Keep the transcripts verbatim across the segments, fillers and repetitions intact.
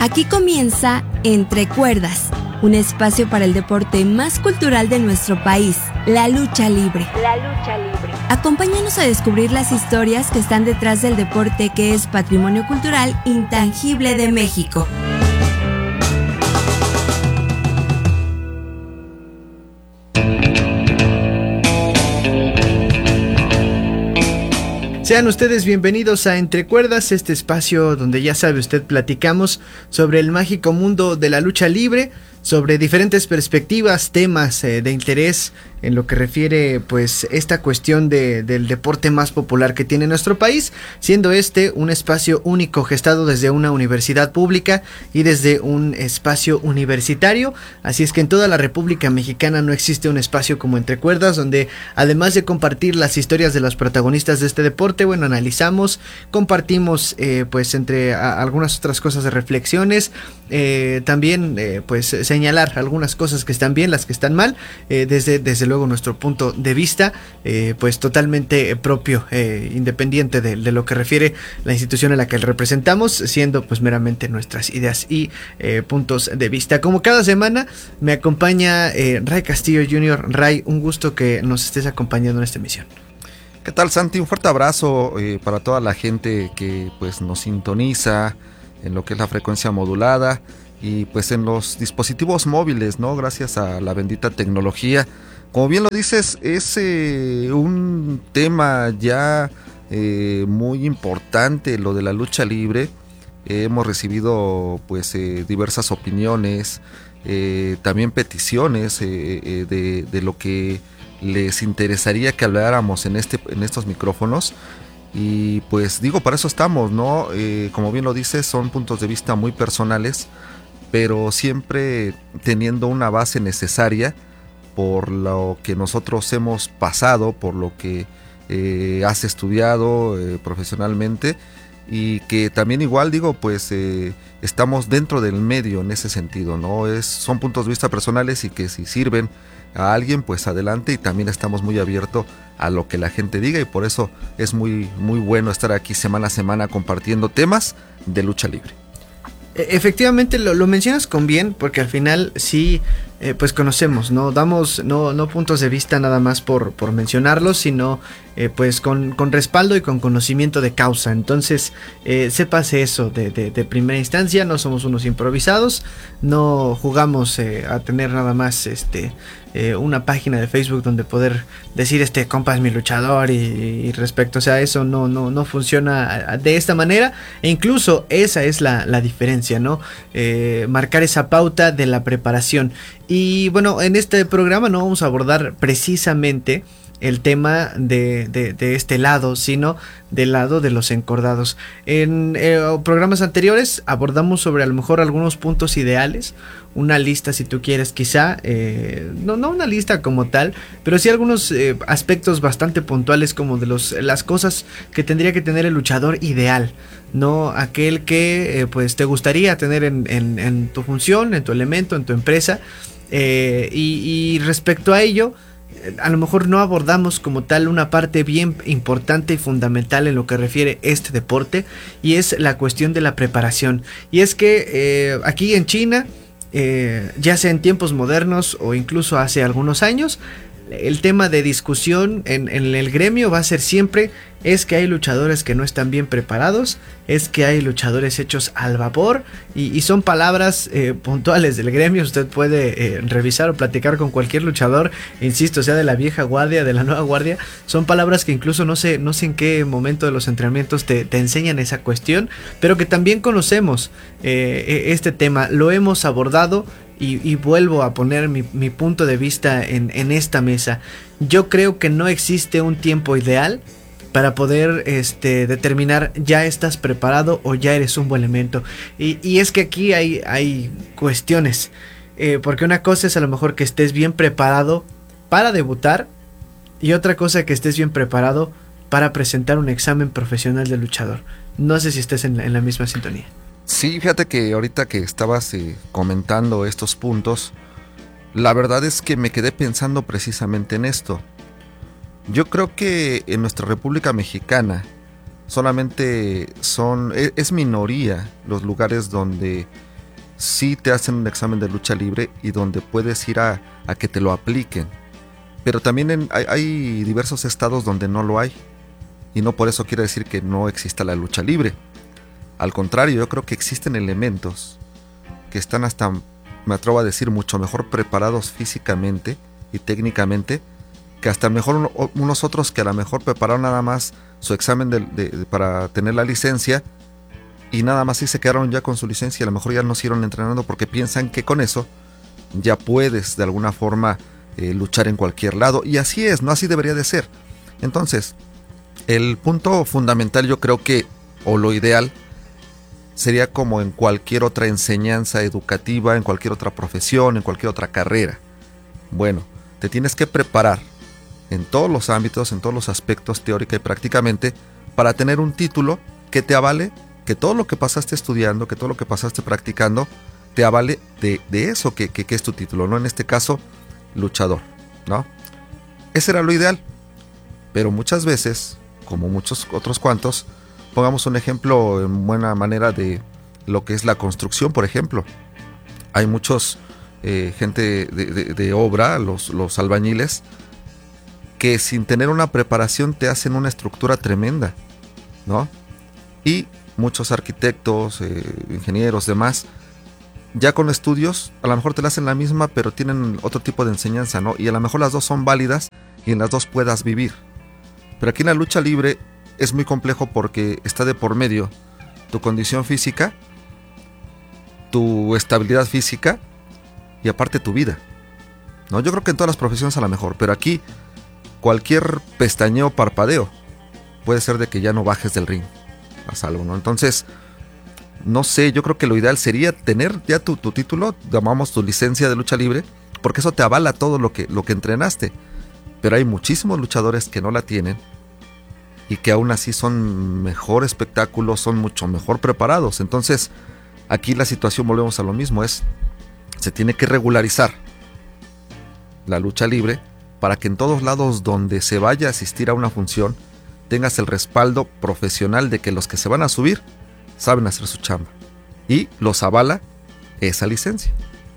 Aquí comienza Entre Cuerdas, un espacio para el deporte más cultural de nuestro país, la lucha libre. La lucha libre. Acompáñanos a descubrir las historias que están detrás del deporte que es patrimonio cultural intangible de México. Sean ustedes bienvenidos a Entre Cuerdas, este espacio donde ya sabe usted platicamos sobre el mágico mundo de la lucha libre, sobre diferentes perspectivas, temas eh, de interés en lo que refiere pues esta cuestión de, del deporte más popular que tiene nuestro país, siendo este un espacio único gestado desde una universidad pública y desde un espacio universitario. Así es que en toda la República Mexicana no existe un espacio como Entre Cuerdas, donde además de compartir las historias de los protagonistas de este deporte, bueno, analizamos, compartimos eh, pues entre a, algunas otras cosas de reflexiones, eh, también eh, pues señalar algunas cosas que están bien, las que están mal, eh, desde, desde luego nuestro punto de vista, eh, pues totalmente propio, eh, independiente de, de lo que refiere la institución a la que representamos, siendo pues meramente nuestras ideas y eh, puntos de vista. Como cada semana me acompaña eh, Ray Castillo junior Ray, un gusto que nos estés acompañando en esta emisión. ¿Qué tal, Santi? Un fuerte abrazo eh, para toda la gente que pues nos sintoniza en lo que es la frecuencia modulada y pues en los dispositivos móviles, ¿no? Gracias a la bendita tecnología. Como bien lo dices, es eh, un tema ya eh, muy importante, lo de la lucha libre. Eh, hemos recibido pues eh, diversas opiniones, eh, también peticiones eh, eh, de, de lo que les interesaría que habláramos en, este, en estos micrófonos. Y pues digo, para eso estamos, ¿no? Eh, como bien lo dices, son puntos de vista muy personales, pero siempre teniendo una base necesaria por lo que nosotros hemos pasado, por lo que eh, has estudiado eh, profesionalmente, y que también igual digo, pues eh, estamos dentro del medio en ese sentido, ¿no? Es, son puntos de vista personales y que si sirven a alguien, pues adelante, y también estamos muy abiertos a lo que la gente diga, y por eso es muy, muy bueno estar aquí semana a semana compartiendo temas de lucha libre. Efectivamente lo, lo mencionas con bien, porque al final sí, eh, pues conocemos, no damos no, no puntos de vista nada más por, por mencionarlos, sino eh, pues con, con respaldo y con conocimiento de causa. Entonces eh, sépase eso de, de, de primera instancia, no somos unos improvisados, no jugamos eh, a tener nada más este eh, una página de Facebook donde poder decir este compa es mi luchador y, y respecto, o sea, eso no, no, no funciona de esta manera, e incluso esa es la, la diferencia, ¿no? Eh, marcar esa pauta de la preparación. Y bueno, en este programa no vamos a abordar precisamente el tema de, de, de este lado, sino del lado de los encordados. En eh, programas anteriores abordamos sobre a lo mejor algunos puntos ideales, una lista si tú quieres quizá, eh, no, no una lista como tal, pero sí algunos eh, aspectos bastante puntuales como de los, las cosas que tendría que tener el luchador ideal, no aquel que eh, pues te gustaría tener en, en, en tu función, en tu elemento, en tu empresa, eh, y, y respecto a ello, a lo mejor no abordamos como tal una parte bien importante y fundamental en lo que refiere este deporte, y es la cuestión de la preparación. Y es que eh, aquí en China, eh, ya sea en tiempos modernos o incluso hace algunos años, el tema de discusión en, en el gremio va a ser siempre es que hay luchadores que no están bien preparados, es que hay luchadores hechos al vapor, y, y son palabras eh, puntuales del gremio. Usted puede eh, revisar o platicar con cualquier luchador, insisto, sea de la vieja guardia, de la nueva guardia, son palabras que incluso no sé, no sé en qué momento de los entrenamientos te, te enseñan esa cuestión, pero que también conocemos eh, este tema, lo hemos abordado. Y, y vuelvo a poner mi, mi punto de vista en, en esta mesa. Yo creo que no existe un tiempo ideal para poder este, determinar ya estás preparado o ya eres un buen elemento. Y, y es que aquí hay, hay cuestiones. Eh, porque una cosa es a lo mejor que estés bien preparado para debutar, y otra cosa que estés bien preparado para presentar un examen profesional de luchador. No sé si estés en la, en la misma sintonía. Sí, fíjate que ahorita que estabas eh, comentando estos puntos, la verdad es que me quedé pensando precisamente en esto. Yo creo que en nuestra República Mexicana solamente son, es, es minoría los lugares donde sí te hacen un examen de lucha libre y donde puedes ir a, a que te lo apliquen. Pero también en, hay, hay diversos estados donde no lo hay. Y no por eso quiere decir que no exista la lucha libre. Al contrario, yo creo que existen elementos que están hasta, me atrevo a decir, mucho mejor preparados físicamente y técnicamente, que hasta mejor uno, unos otros que a lo mejor prepararon nada más su examen de, de, de, para tener la licencia, y nada más sí se quedaron ya con su licencia y a lo mejor ya no siguieron entrenando porque piensan que con eso ya puedes de alguna forma eh, luchar en cualquier lado, y así es, no así debería de ser. Entonces, el punto fundamental, yo creo que, o lo ideal, sería como en cualquier otra enseñanza educativa, en cualquier otra profesión, en cualquier otra carrera. Bueno, te tienes que preparar en todos los ámbitos, en todos los aspectos, teórica y prácticamente, para tener un título que te avale que todo lo que pasaste estudiando, que todo lo que pasaste practicando, te avale de, de eso que, que, que es tu título, ¿no? En este caso, luchador, ¿no? Ese era lo ideal. Pero muchas veces, como muchos otros cuantos, pongamos un ejemplo en buena manera de lo que es la construcción, por ejemplo. Hay muchos, eh, gente de, de, de obra, los, los albañiles, que sin tener una preparación te hacen una estructura tremenda, ¿no? Y muchos arquitectos, eh, ingenieros, demás, ya con estudios, a lo mejor te la hacen la misma, pero tienen otro tipo de enseñanza, ¿no? Y a lo mejor las dos son válidas y en las dos puedas vivir. Pero aquí en la lucha libre es muy complejo porque está de por medio tu condición física, tu estabilidad física y aparte tu vida, ¿no? Yo creo que en todas las profesiones a lo mejor, pero aquí cualquier pestañeo, parpadeo, puede ser de que ya no bajes del ring a salvo, ¿no? Entonces, no sé, yo creo que lo ideal sería tener ya tu, tu título, llamamos tu licencia de lucha libre, porque eso te avala todo lo que, lo que entrenaste. Pero hay muchísimos luchadores que no la tienen y que aún así son mejor espectáculos, son mucho mejor preparados. Entonces, aquí la situación, volvemos a lo mismo, es, se tiene que regularizar la lucha libre para que en todos lados donde se vaya a asistir a una función tengas el respaldo profesional de que los que se van a subir saben hacer su chamba y los avala esa licencia.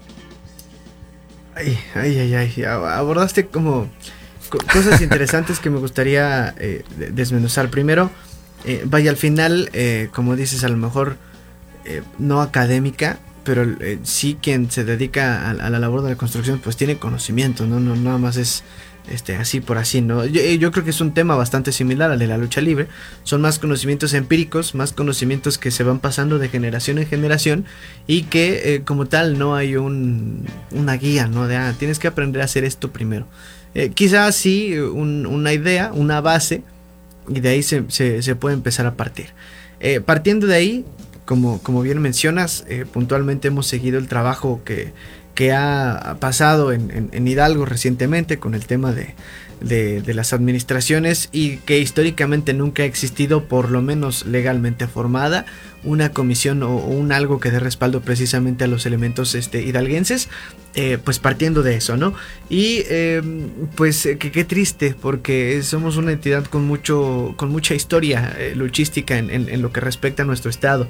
Ay, ay, ay, ay. Abordaste como cosas interesantes que me gustaría eh, desmenuzar. Primero, eh, vaya, al final, eh, como dices, a lo mejor eh, no académica, pero eh, sí quien se dedica a, a la labor de la construcción pues tiene conocimiento, no, no nada más es este así por así, ¿no? Yo, yo creo que es un tema bastante similar al de la lucha libre. Son más conocimientos empíricos, más conocimientos que se van pasando de generación en generación y que eh, como tal no hay un, una guía, ¿no? De, ah, tienes que aprender a hacer esto primero. Eh, quizás sí un, una idea, una base, y de ahí se, se, se puede empezar a partir. Eh, partiendo de ahí, como, como bien mencionas, eh, puntualmente hemos seguido el trabajo que, que ha pasado en, en, en Hidalgo recientemente con el tema de, de, de las administraciones, y que históricamente nunca ha existido, por lo menos legalmente formada, una comisión o, o un algo que dé respaldo precisamente a los elementos este, hidalguenses. Eh, pues partiendo de eso, ¿no? Y eh, pues eh, que qué triste, porque somos una entidad con mucho con mucha historia eh, luchística en, en, en lo que respecta a nuestro estado,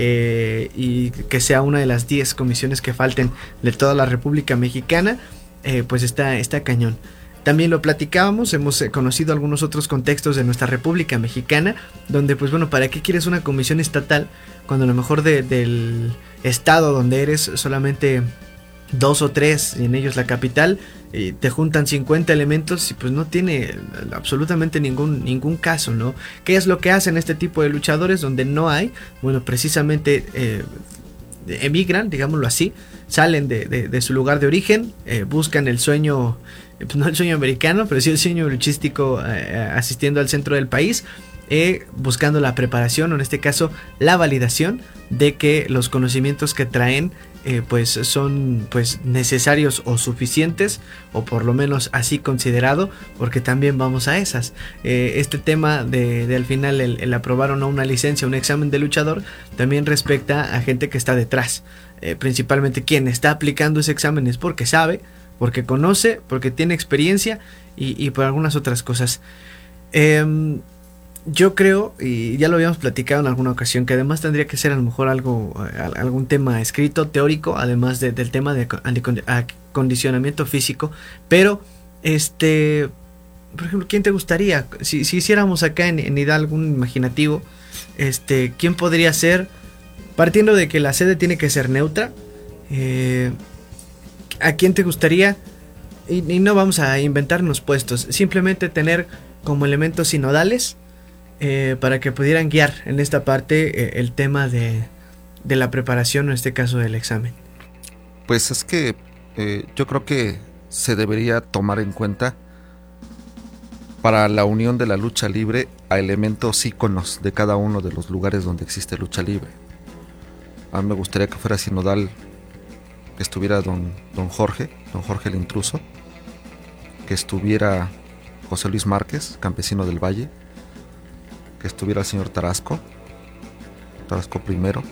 eh, y que sea una de las diez comisiones que falten de toda la República Mexicana, eh, pues está, está cañón. También lo platicábamos, hemos eh, conocido algunos otros contextos de nuestra República Mexicana, donde pues bueno, ¿para qué quieres una comisión estatal cuando a lo mejor de, del estado donde eres solamente dos o tres, y en ellos la capital, y te juntan cincuenta elementos y pues no tiene absolutamente ningún, ningún caso, ¿no? ¿Qué es lo que hacen este tipo de luchadores donde no hay? Bueno, precisamente eh, emigran, digámoslo así, salen de, de, de su lugar de origen, eh, buscan el sueño, eh, pues no el sueño americano, pero sí el sueño luchístico, eh, asistiendo al centro del país, eh, buscando la preparación, o en este caso la validación de que los conocimientos que traen Eh, pues son pues necesarios o suficientes, o por lo menos así considerado, porque también vamos a esas. Eh, este tema de, de al final el, el aprobar o no una licencia, un examen de luchador, también respecta a gente que está detrás. Eh, principalmente quien está aplicando ese examen es porque sabe, porque conoce, porque tiene experiencia y, y por algunas otras cosas. Eh, Yo creo, y ya lo habíamos platicado en alguna ocasión, que además tendría que ser a lo mejor algo, algún tema escrito, teórico, además de, del tema de acondicionamiento físico, pero este, por ejemplo, ¿quién te gustaría? Si, si hiciéramos acá en, en Hidalgo un imaginativo, este, ¿quién podría ser? Partiendo de que la sede tiene que ser neutra, eh, ¿a quién te gustaría? Y, y no vamos a inventarnos puestos, simplemente tener como elementos sinodales, Eh, para que pudieran guiar en esta parte eh, el tema de, de la preparación, en este caso del examen. Pues es que eh, yo creo que se debería tomar en cuenta para la unión de la lucha libre a elementos íconos de cada uno de los lugares donde existe lucha libre. A mí me gustaría que fuera sinodal, que estuviera don, don Jorge, don Jorge el Intruso, que estuviera José Luis Márquez, campesino del Valle, que estuviera el señor Tarasco, Tarasco primero,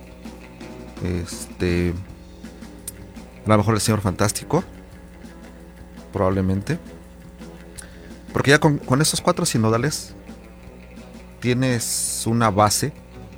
este, a lo mejor el señor Fantástico, probablemente, porque ya con, con esos cuatro sinodales tienes una base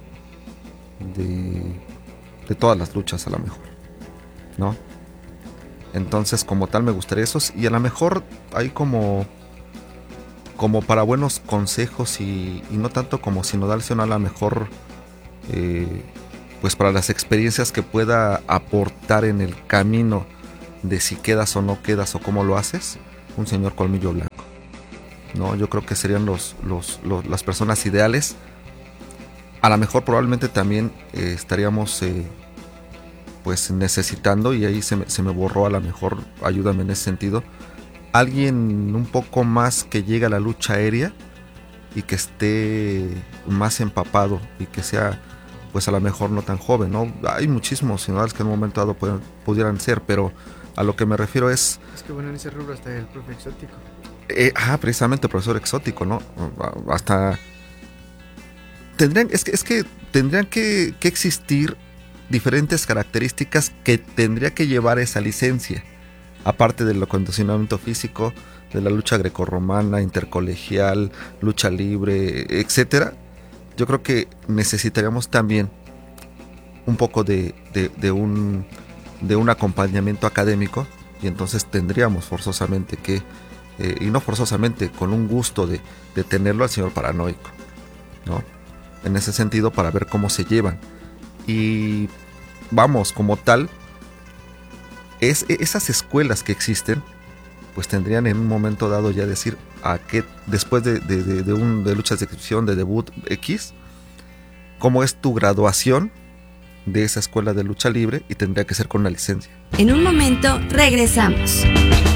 de, de todas las luchas a lo mejor, ¿no? Entonces como tal me gustaría esos, y a lo mejor hay como como para buenos consejos y, y no tanto como sinodal, sino a lo mejor eh, pues para las experiencias que pueda aportar en el camino de si quedas o no quedas o cómo lo haces, un señor Colmillo Blanco, ¿no? Yo creo que serían los, los, los las personas ideales. A lo mejor probablemente también eh, estaríamos eh, pues necesitando, y ahí se me, se me borró, a lo mejor ayúdame en ese sentido, alguien un poco más que llegue a la lucha aérea y que esté más empapado y que sea pues a lo mejor no tan joven, ¿no? Hay muchísimos sinodales que en un momento dado pueden, pudieran ser, pero a lo que me refiero es... Es que bueno, en ese rubro está el profe exótico. Eh, ah, precisamente el profesor exótico, ¿no? Hasta... Tendrían, es que, es que tendrían que, que existir diferentes características que tendría que llevar esa licencia. Aparte del acondicionamiento físico, de la lucha grecorromana, intercolegial, lucha libre, etcétera, yo creo que necesitaríamos también un poco de, de, de, un, de un acompañamiento académico, y entonces tendríamos forzosamente que, eh, y no forzosamente, con un gusto de, de tenerlo al señor Paranoico, ¿no? En ese sentido, para ver cómo se llevan. Y vamos, como tal, Es, esas escuelas que existen, pues tendrían en un momento dado ya decir a qué, después de, de, de, de, un, de luchas de exhibición, de debut X, cómo es tu graduación de esa escuela de lucha libre, y tendría que ser con una licencia. En un momento regresamos.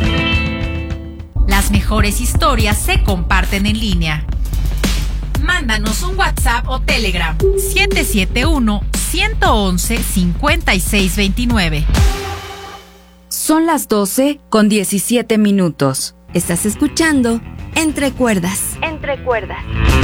Las mejores historias se comparten en línea. Mándanos un WhatsApp o Telegram siete siete uno, uno uno uno, cinco seis dos nueve. Son las doce con diecisiete minutos. Estás escuchando Entre Cuerdas. Entre Cuerdas.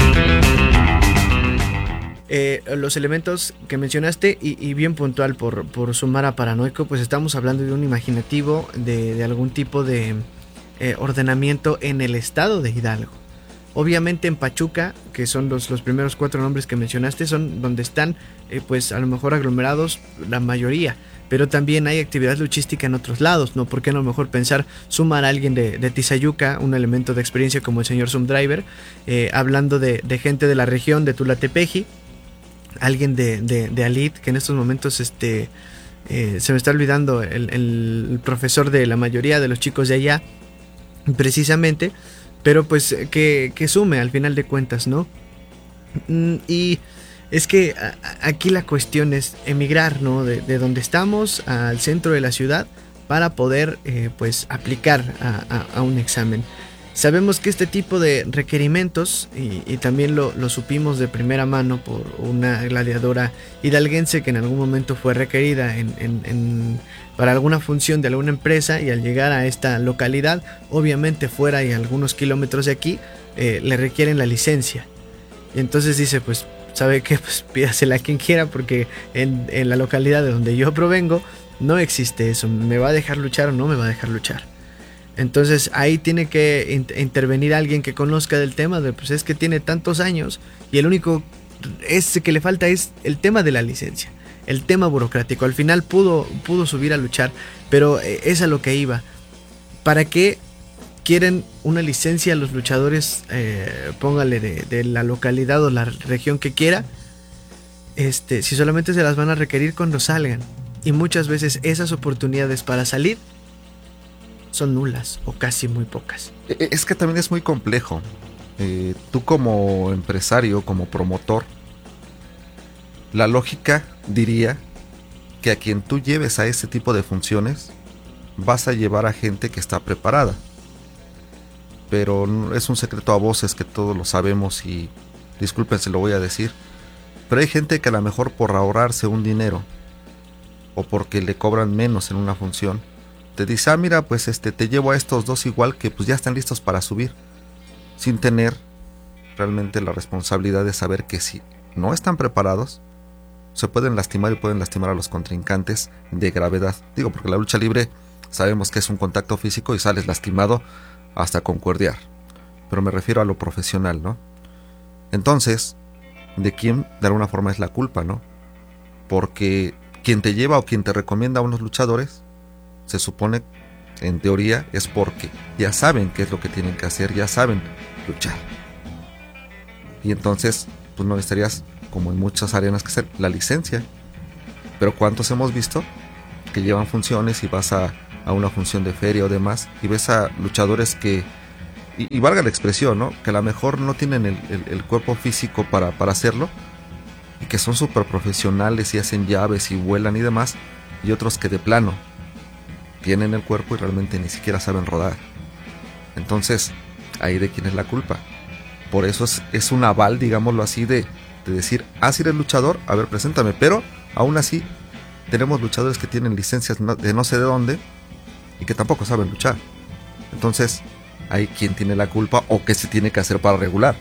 Eh, los elementos que mencionaste, y, y bien puntual por, por sumar a Paranoico, pues estamos hablando de un imaginativo de, de algún tipo de eh, ordenamiento en el estado de Hidalgo. Obviamente en Pachuca, que son los, los primeros cuatro nombres que mencionaste, son donde están eh, pues a lo mejor aglomerados la mayoría, pero también hay actividad luchística en otros lados, ¿no? ¿Por qué no a lo mejor pensar sumar a alguien de, de Tizayuca, un elemento de experiencia como el señor Zoomdriver, eh, hablando de, de gente de la región de Tulatepeji, alguien de, de, de Alit, que en estos momentos este, eh, se me está olvidando el, el, el profesor de la mayoría de los chicos de allá, precisamente, pero pues que, que sume al final de cuentas, ¿no? Y es que aquí la cuestión es emigrar, ¿no? De, de donde estamos al centro de la ciudad para poder eh, pues aplicar a, a, a un examen. Sabemos que este tipo de requerimientos, y, y también lo, lo supimos de primera mano por una gladiadora hidalguense que en algún momento fue requerida en, en, en, para alguna función de alguna empresa, y al llegar a esta localidad, obviamente fuera y algunos kilómetros de aquí, eh, le requieren la licencia. Y entonces dice, pues, ¿sabe qué? Pues pídasela a quien quiera, porque en, en la localidad de donde yo provengo no existe eso. ¿Me va a dejar luchar o no me va a dejar luchar? Entonces ahí tiene que in- intervenir alguien que conozca del tema, de pues es que tiene tantos años y el único es que le falta es el tema de la licencia, el tema burocrático. Al final pudo, pudo subir a luchar, pero eh, es a lo que iba. ¿Para qué quieren una licencia a los luchadores? Eh, póngale de, de la localidad o la región que quiera, este, si solamente se las van a requerir cuando salgan. Y muchas veces esas oportunidades para salir son nulas o casi muy pocas. Es que también es muy complejo. Eh, tú como empresario, como promotor, la lógica diría que a quien tú lleves a ese tipo de funciones vas a llevar a gente que está preparada. Pero es un secreto a voces que todos lo sabemos y disculpen si lo voy a decir, pero hay gente que a lo mejor por ahorrarse un dinero o porque le cobran menos en una función te dice, ah mira, pues este te llevo a estos dos igual que pues ya están listos para subir, sin tener realmente la responsabilidad de saber que si no están preparados se pueden lastimar y pueden lastimar a los contrincantes de gravedad. Digo, porque la lucha libre sabemos que es un contacto físico y sales lastimado hasta con cuerdear, pero me refiero a lo profesional, ¿no? Entonces, ¿de quién de alguna forma es la culpa, no? Porque quien te lleva o quien te recomienda a unos luchadores se supone, en teoría, es porque ya saben qué es lo que tienen que hacer, ya saben luchar. Y entonces, pues no necesitarías, como en muchas arenas, que hacer la licencia. Pero ¿cuántos hemos visto que llevan funciones y vas a, a una función de feria o demás y ves a luchadores que, y, y valga la expresión, ¿no?, que a lo mejor no tienen el, el, el cuerpo físico para, para hacerlo y que son súper profesionales y hacen llaves y vuelan y demás, y otros que de plano tienen el cuerpo y realmente ni siquiera saben rodar? Entonces, ahí de quién es la culpa. Por eso es, es un aval, digámoslo así, de, de decir, ah, si eres luchador, a ver, preséntame. Pero aún así tenemos luchadores que tienen licencias de no sé de dónde y que tampoco saben luchar. Entonces, ahí quién tiene la culpa o qué se tiene que hacer para regular.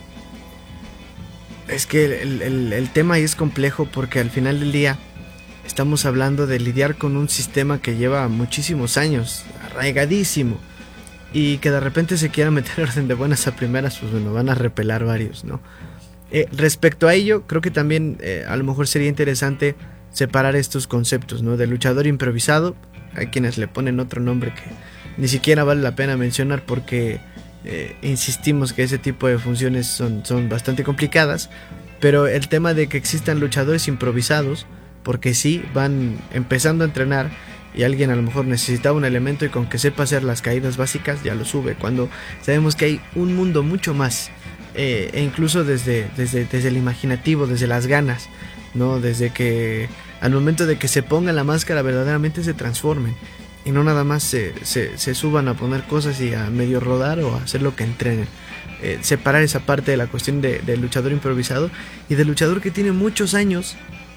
Es que el, el, el tema ahí es complejo porque al final del día estamos hablando de lidiar con un sistema que lleva muchísimos años, arraigadísimo, y que de repente se quiera meter orden de buenas a primeras, pues bueno, van a repelar varios, ¿no? Eh, respecto a ello, creo que también eh, a lo mejor sería interesante separar estos conceptos, ¿no? De luchador improvisado, hay quienes le ponen otro nombre que ni siquiera vale la pena mencionar porque eh, insistimos que ese tipo de funciones son, son bastante complicadas, pero el tema de que existan luchadores improvisados, porque sí, van empezando a entrenar y alguien a lo mejor necesitaba un elemento y con que sepa hacer las caídas básicas ya lo sube, cuando sabemos que hay un mundo mucho más, eh, e incluso desde, desde, desde el imaginativo, desde las ganas, ¿no? Desde que al momento de que se pongan la máscara verdaderamente se transformen y no nada más se, se, se suban a poner cosas y a medio rodar o a hacer lo que entrenen. Eh, separar esa parte de la cuestión de, de luchador improvisado y del luchador que tiene muchos años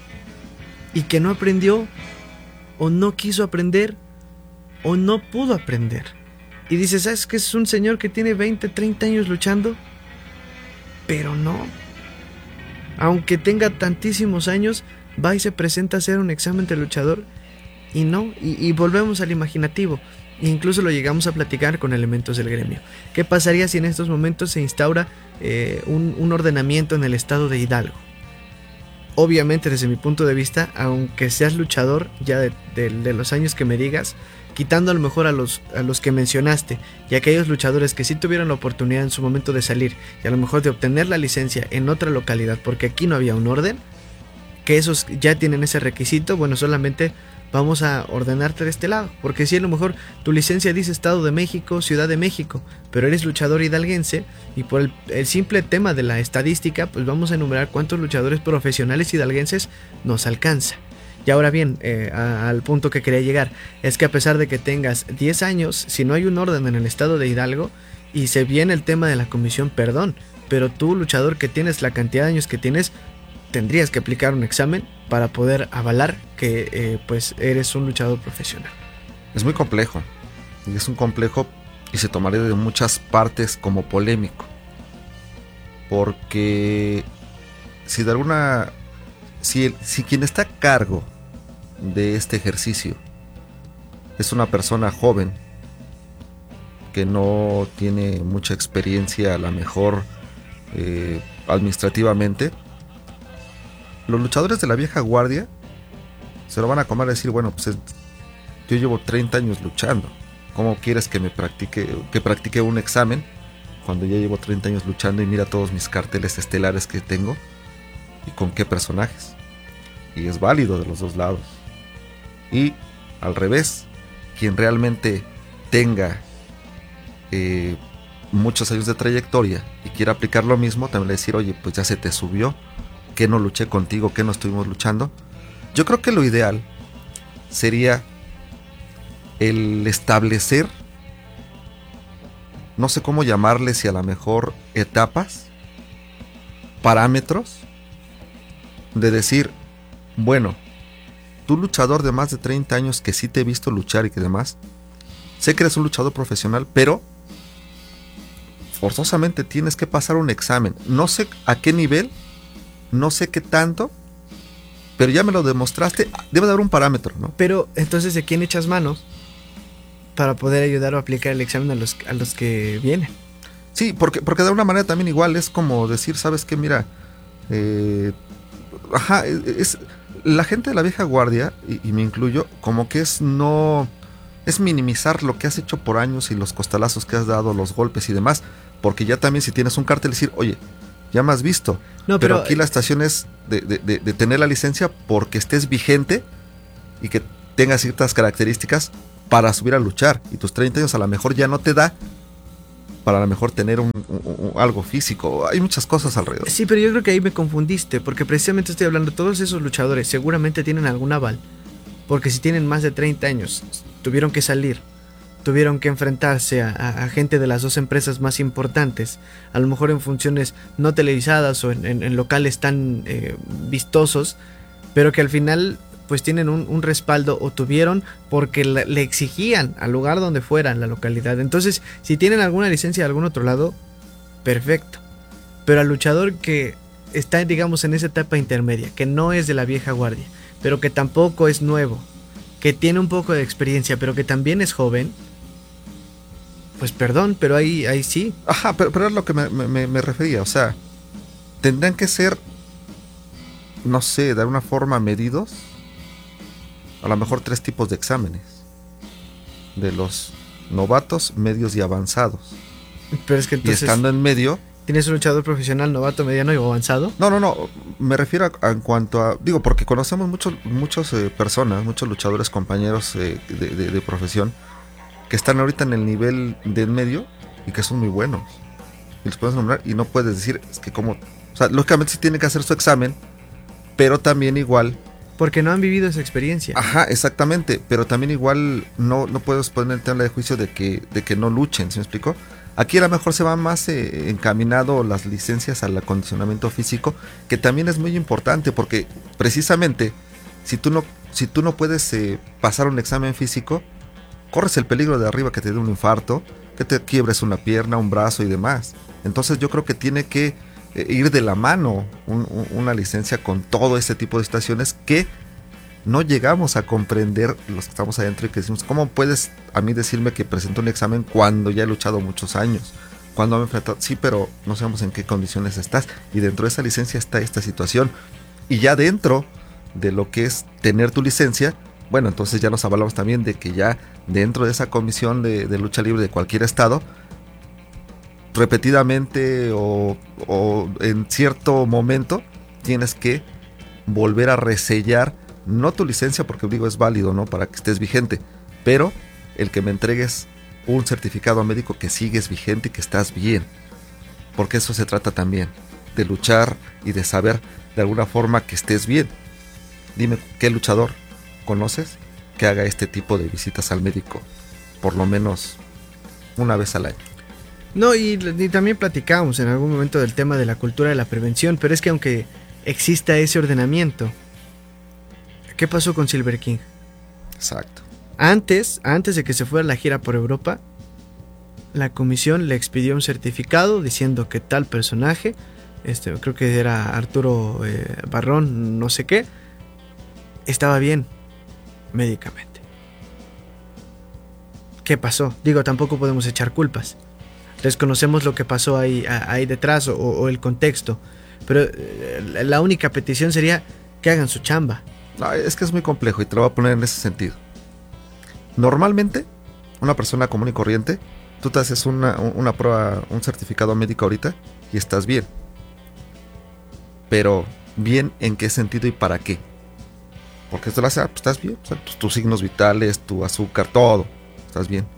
y que no aprendió o no quiso aprender o no pudo aprender. Y dices, ¿sabes que es un señor que tiene veinte, treinta años luchando? Pero no. Aunque tenga tantísimos años, va y se presenta a hacer un examen de luchador y no. Y, y volvemos al imaginativo. E incluso lo llegamos a platicar con elementos del gremio. ¿Qué pasaría si en estos momentos se instaura eh, un, un ordenamiento en el estado de Hidalgo? Obviamente, desde mi punto de vista, aunque seas luchador ya de, de, de los años que me digas, quitando a lo mejor a los, a los que mencionaste y aquellos luchadores que sí tuvieron la oportunidad en su momento de salir y a lo mejor de obtener la licencia en otra localidad porque aquí no había un orden, que esos ya tienen ese requisito, bueno, solamente vamos a ordenarte de este lado, porque si a lo mejor tu licencia dice Estado de México, Ciudad de México, pero eres luchador hidalguense y por el, el simple tema de la estadística, pues vamos a enumerar cuántos luchadores profesionales hidalguenses nos alcanza. Y ahora bien, eh, a, al punto que quería llegar, es que a pesar de que tengas diez años, si no hay un orden en el estado de Hidalgo y se viene el tema de la comisión, perdón, pero tú, luchador que tienes la cantidad de años que tienes, tendrías que aplicar un examen para poder avalar que eh, pues eres un luchador profesional. Es muy complejo, y es un complejo y se tomaría de muchas partes como polémico, porque si de alguna, si, el, si quien está a cargo de este ejercicio es una persona joven que no tiene mucha experiencia, a lo mejor eh, administrativamente, los luchadores de la vieja guardia se lo van a comer a decir, bueno, pues es, yo llevo treinta años luchando, ¿cómo quieres que me practique, que practique un examen cuando ya llevo treinta años luchando y mira todos mis carteles estelares que tengo y con qué personajes? Y es válido de los dos lados. Y al revés, quien realmente tenga eh, muchos años de trayectoria y quiera aplicar lo mismo, también le decir, oye, pues ya se te subió, que no luché contigo, que no estuvimos luchando. Yo creo que lo ideal sería el establecer, no sé cómo llamarle, si a lo mejor etapas, parámetros, de decir, bueno, tú luchador de más de treinta años que sí te he visto luchar y que demás, sé que eres un luchador profesional, pero forzosamente tienes que pasar un examen. No sé a qué nivel, no sé qué tanto, pero ya me lo demostraste, debe de haber un parámetro, ¿no? Pero entonces, ¿de quién echas manos para poder ayudar o aplicar el examen a los, a los que vienen? Sí, porque, porque de alguna manera también igual es como decir, ¿sabes qué? Mira, eh, ajá, es, la gente de la vieja guardia, y, y me incluyo, como que es no, es minimizar lo que has hecho por años y los costalazos que has dado, los golpes y demás, porque ya también si tienes un cartel decir, oye, ya me has visto, no, pero, pero aquí la estación es de, de, de, de tener la licencia porque estés vigente y que tengas ciertas características para subir a luchar, y tus treinta años a lo mejor ya no te da para a lo mejor tener un, un, un, algo físico. Hay muchas cosas alrededor. Sí, pero yo creo que ahí me confundiste, porque precisamente estoy hablando, todos esos luchadores seguramente tienen algún aval, porque si tienen más de treinta años, tuvieron que salir, tuvieron que enfrentarse a, a, a gente de las dos empresas más importantes, a lo mejor en funciones no televisadas o en, en, en locales tan eh, vistosos, pero que al final pues tienen un, un respaldo, o tuvieron porque le, le exigían al lugar donde fuera, en la localidad. Entonces, si tienen alguna licencia de algún otro lado, perfecto. Pero al luchador que está, digamos, en esa etapa intermedia, que no es de la vieja guardia, pero que tampoco es nuevo, que tiene un poco de experiencia, pero que también es joven, pues perdón, pero ahí, ahí sí. Ajá, pero, pero es lo que me, me, me refería, o sea, tendrán que ser, no sé, de alguna forma medidos, a lo mejor tres tipos de exámenes, de los novatos, medios y avanzados. Pero es que entonces, y estando en medio, ¿tienes un luchador profesional, novato, mediano y avanzado? No, no, no, me refiero a, a en cuanto a, digo, porque conocemos muchos, muchos eh, personas, muchos luchadores, compañeros eh, de, de, de profesión, que están ahorita en el nivel de en medio y que son muy buenos, y los puedes nombrar y no puedes decir, es que como, o sea, lógicamente sí tienen que hacer su examen, pero también igual, porque no han vivido esa experiencia. Ajá, exactamente, pero también igual no, no puedes poner en tela de juicio de que, de que no luchen, ¿sí me explico? Aquí a lo mejor se va más eh, encaminado las licencias al acondicionamiento físico, que también es muy importante, porque precisamente si tú no, si tú no puedes eh, pasar un examen físico, corres el peligro de arriba que te dé un infarto, que te quiebres una pierna, un brazo y demás. Entonces yo creo que tiene que ir de la mano un, un, una licencia con todo este tipo de situaciones que no llegamos a comprender los que estamos adentro, y que decimos, ¿cómo puedes a mí decirme que presento un examen cuando ya he luchado muchos años? Cuando me he enfrentado, sí, pero no sabemos en qué condiciones estás, y dentro de esa licencia está esta situación, y ya dentro de lo que es tener tu licencia, bueno, entonces ya nos avalamos también de que ya dentro de esa comisión de, de lucha libre de cualquier estado, repetidamente o, o en cierto momento tienes que volver a resellar, no tu licencia, porque digo es válido, ¿no?, para que estés vigente, pero el que me entregues un certificado médico que sigues vigente y que estás bien, porque eso se trata también, de luchar y de saber de alguna forma que estés bien. Dime, ¿qué luchador conoces que haga este tipo de visitas al médico por lo menos una vez al año? No, y, y también platicábamos en algún momento del tema de la cultura de la prevención, pero es que aunque exista ese ordenamiento, ¿qué pasó con Silver King? Exacto. Antes, antes de que se fuera la gira por Europa, la comisión le expidió un certificado diciendo que tal personaje, este, creo que era Arturo eh, Barrón, no sé qué, estaba bien médicamente. qué pasó. Digo, tampoco podemos echar culpas. Desconocemos lo que pasó ahí, ahí detrás o, o el contexto. Pero eh, la única petición sería que hagan su chamba. No, es que es muy complejo y te lo voy a poner en ese sentido. Normalmente, una persona común y corriente, tú te haces una, una prueba, un certificado médico ahorita y estás bien. Pero, ¿bien en qué sentido y para qué? Porque esto lo hace, ah, pues estás bien, o sea, tus, tus signos vitales, tu azúcar, todo, estás bien.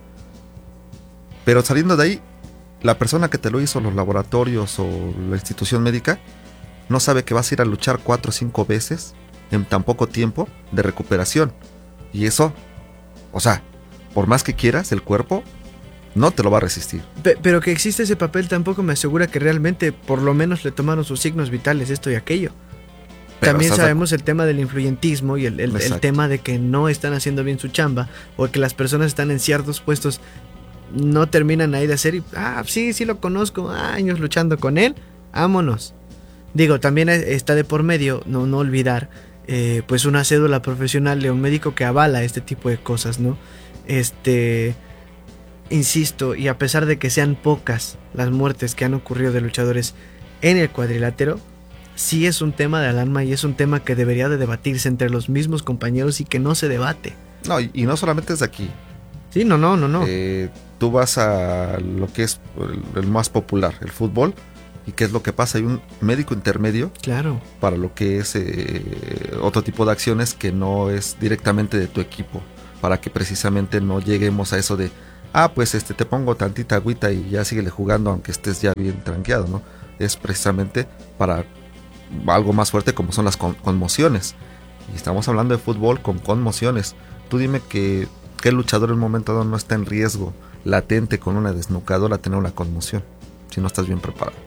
Pero saliendo de ahí, la persona que te lo hizo, los laboratorios o la institución médica, no sabe que vas a ir a luchar cuatro o cinco veces en tan poco tiempo de recuperación. Y eso, o sea, por más que quieras, el cuerpo no te lo va a resistir. Pe- pero que existe ese papel tampoco me asegura que realmente por lo menos le tomaron sus signos vitales, esto y aquello. Pero también estás de- sabemos el tema del influyentismo y el, el- el Exacto. tema de que no están haciendo bien su chamba o que las personas están en ciertos puestos, no terminan ahí de hacer y, ah, sí, sí lo conozco, años luchando con él, vámonos. Digo, también está de por medio, no, no olvidar, eh, pues una cédula profesional de un médico que avala este tipo de cosas, ¿no? Este, insisto, y a pesar de que sean pocas las muertes que han ocurrido de luchadores en el cuadrilátero, sí es un tema de alarma y es un tema que debería de debatirse entre los mismos compañeros y que no se debate. No, y, y no solamente es de aquí. Sí, no, no, no, no. Eh, tú vas a lo que es el, el más popular, el fútbol, y qué es lo que pasa, hay un médico intermedio Claro. para lo que es eh, otro tipo de acciones que no es directamente de tu equipo, para que precisamente no lleguemos a eso de, ah, pues este te pongo tantita agüita y ya síguele jugando aunque estés ya bien tranqueado, ¿no? Es precisamente para algo más fuerte como son las con- conmociones. Y estamos hablando de fútbol con conmociones. Tú dime que qué luchador en un momento dado no está en riesgo latente con una desnucadora a tener una conmoción, si no estás bien preparado.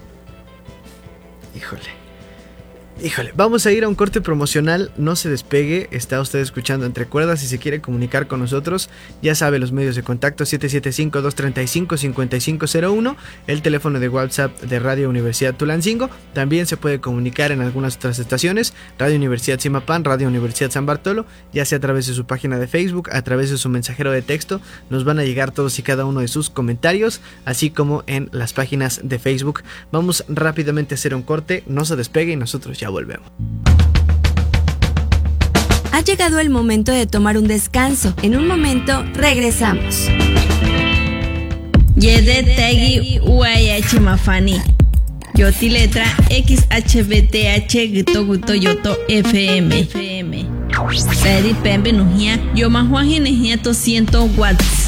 Híjole. Híjole, vamos a ir a un corte promocional, no se despegue, está usted escuchando Entre Cuerdas. Si se quiere comunicar con nosotros, ya sabe los medios de contacto: siete siete cinco, dos tres cinco, cinco cinco cero uno, el teléfono de WhatsApp de Radio Universidad Tulancingo. También se puede comunicar en algunas otras estaciones: Radio Universidad Zimapán, Radio Universidad San Bartolo, ya sea a través de su página de Facebook, a través de su mensajero de texto. Nos van a llegar todos y cada uno de sus comentarios, así como en las páginas de Facebook. Vamos rápidamente a hacer un corte, no se despegue y nosotros ya volvemos. Ha llegado el momento de tomar un descanso. En un momento regresamos. Yede Tegi Uayachi Mafani. Yoti letra X H B T H Gito Guto Yoto F M. Pedi Pembe Nujia. Yo Mahuaji Nejia to ciento watts.